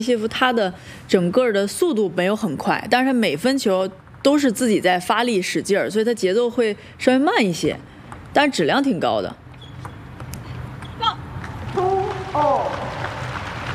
谢夫他的整个的速度没有很快，但是他每分球都是自己在发力使劲儿，所以他节奏会稍微慢一些，但是质量挺高的。